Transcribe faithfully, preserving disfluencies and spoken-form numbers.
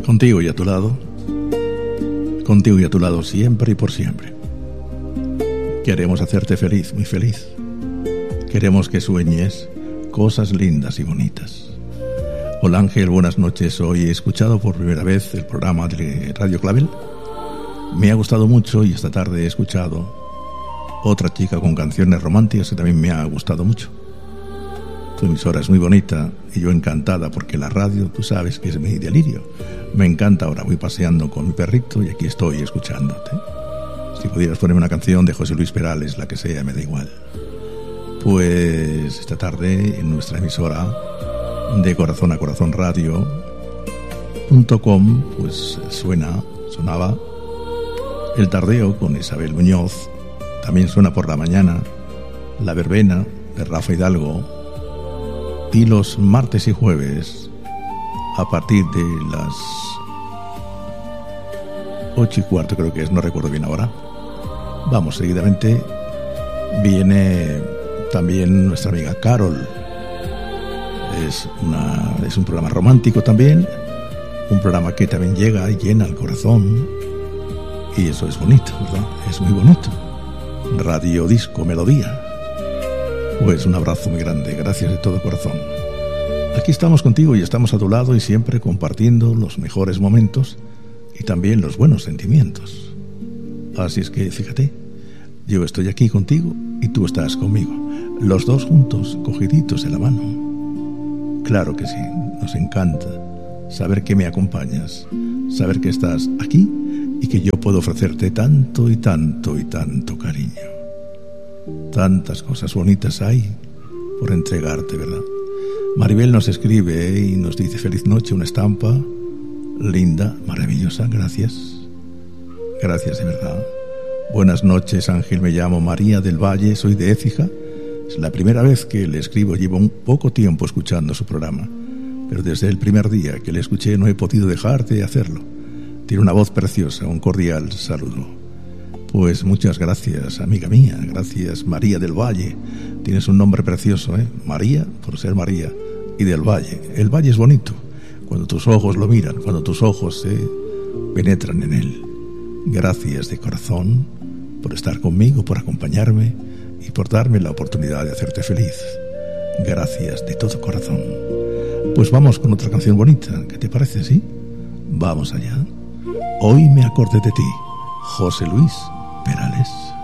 Contigo y a tu lado, contigo y a tu lado siempre y por siempre. Queremos hacerte feliz, muy feliz. Queremos que sueñes cosas lindas y bonitas. Hola Ángel, buenas noches. Hoy he escuchado por primera vez el programa de Radio Clavel. Me ha gustado mucho y esta tarde he escuchado otra chica con canciones románticas que también me ha gustado mucho. Tu emisora es muy bonita y yo encantada porque la radio, tú sabes que es mi delirio. Me encanta ahora, voy paseando con mi perrito y aquí estoy escuchándote. Si pudieras ponerme una canción de José Luis Perales, la que sea, me da igual. Pues esta tarde en nuestra emisora de Corazón a Corazón Radio punto com pues suena, sonaba El Tardeo con Isabel Muñoz. También suena por la mañana La Verbena de Rafa Hidalgo. Y los martes y jueves, a partir de las ocho y cuarto creo que es, no recuerdo bien ahora, vamos, seguidamente viene también nuestra amiga Carol. Es, una, es un programa romántico también, un programa que también llega y llena el corazón, y eso es bonito, ¿verdad? Es muy bonito. Radio Disco Melodía. Pues un abrazo muy grande, gracias de todo corazón. Aquí estamos contigo y estamos a tu lado y siempre compartiendo los mejores momentos y también los buenos sentimientos. Así es que fíjate, yo estoy aquí contigo y tú estás conmigo, los dos juntos, cogiditos de la mano. Claro que sí, nos encanta saber que me acompañas, saber que estás aquí y que yo puedo ofrecerte tanto y tanto y tanto cariño. Tantas cosas bonitas hay por entregarte, ¿verdad? Maribel nos escribe y nos dice feliz noche, una estampa linda, maravillosa, gracias. Gracias de verdad. Buenas noches Ángel, me llamo María del Valle, soy de Écija. Es la primera vez que le escribo, llevo un poco tiempo escuchando su programa, pero desde el primer día que le escuché no he podido dejar de hacerlo. Tiene una voz preciosa, un cordial saludo. Pues muchas gracias, amiga mía, gracias María del Valle. Tienes un nombre precioso, ¿eh? María, por ser María, y del Valle. El Valle es bonito, cuando tus ojos lo miran, cuando tus ojos se penetran en él. Gracias de corazón por estar conmigo, por acompañarme y por darme la oportunidad de hacerte feliz. Gracias de todo corazón. Pues vamos con otra canción bonita, ¿qué te parece, sí? Vamos allá. Hoy me acordé de ti, José Luis Perales.